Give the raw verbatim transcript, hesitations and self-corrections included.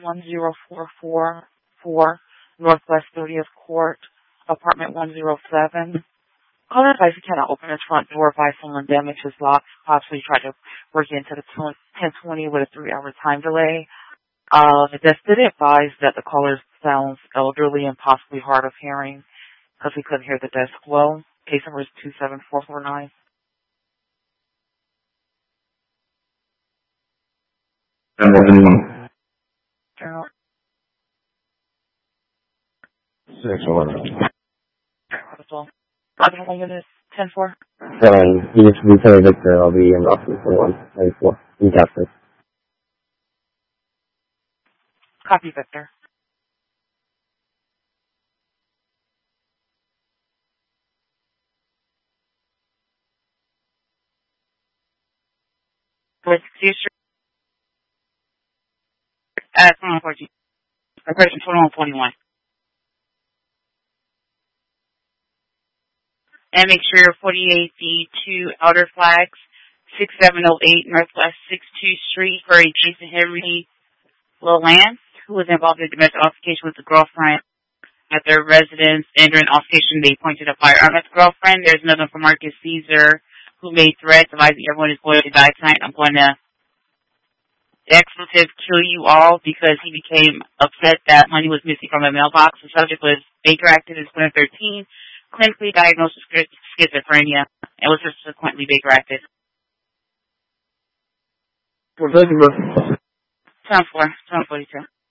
one zero four four four Northwest thirtieth Court, apartment one oh seven. Caller advised he cannot open his front door by someone damaged his locks, possibly tried to break into the ten twenty with a three-hour time delay. Uh, the desk did advise that the caller sounds elderly and possibly hard of hearing because he couldn't hear the desk well. Case number is two seven four four nine. And what anyone? Six eleven. eleven unit ten four. Seven. You just Lieutenant Victor. I'll be in office for one ninety-four. You got this. Copy, Victor. With future at twenty-one fourteen. Operation twenty-one forty-one. And make sure you're forty-eight B two Outer Flags, six seven oh eight Northwest sixty-second Street for a Jason Henry Lowland, who was involved in domestic altercation with the girlfriend at their residence. And during altercation, they pointed a firearm at the girlfriend. There's another from Marcus Caesar, who made threats advising everyone is going to die tonight. I'm going to expletive kill you all because he became upset that money was missing from a mailbox. The subject was Baker acted in twenty thirteen. Clinically diagnosed with schizophrenia and was subsequently Baker acted. Well, thank you, bro. ten four, ten forty-two.